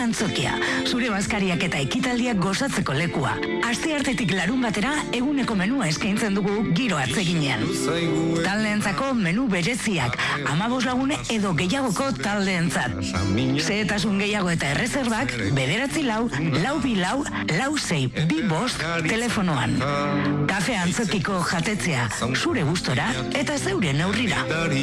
Antzokia, zure bazkariak eta ekitaldiak gozatzeko lekua. Asteartetik larun batera eguneko menua eskaintzen dugu giro atzeginean. Taldeentzako menu bereziak, 15 lagun edo gehiagoko taldeentzat. Zehetasun gehiago eta errezerbak 944-424-442 telefonoan. Kafe Antzokiko jatetzea, zure gustora eta zeure neurrira.